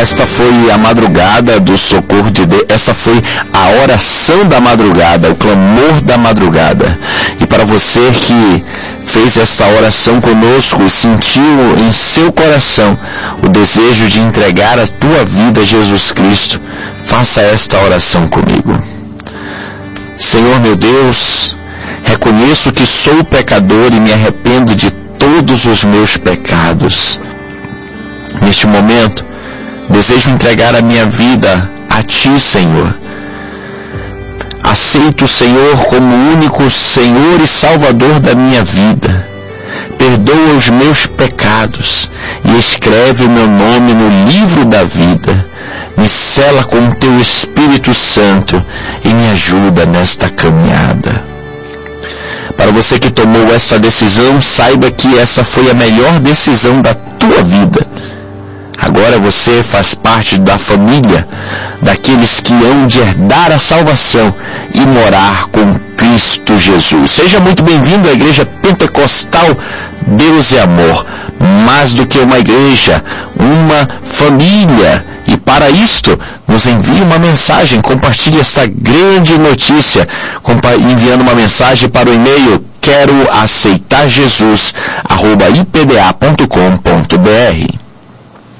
Esta foi a madrugada do socorro de Deus. Essa foi a oração da madrugada, o clamor da madrugada. E para você que fez essa oração conosco e sentiu em seu coração o desejo de entregar a tua vida a Jesus Cristo, faça esta oração comigo. Senhor meu Deus, reconheço que sou pecador e me arrependo de todos os meus pecados. Neste momento, desejo entregar a minha vida a Ti, Senhor. Aceito o Senhor como o único Senhor e Salvador da minha vida. Perdoa os meus pecados e escreve o meu nome no livro da vida. Me sela com o Teu Espírito Santo e me ajuda nesta caminhada. Para você que tomou essa decisão, saiba que essa foi a melhor decisão da tua vida. Agora você faz parte da família daqueles que hão de herdar a salvação e morar com Cristo Jesus. Seja muito bem-vindo à Igreja Pentecostal Deus é Amor. Mais do que uma igreja, uma família. E para isto, nos envie uma mensagem, compartilhe esta grande notícia, enviando uma mensagem para o e-mail queroaceitarjesus@ipda.com.br.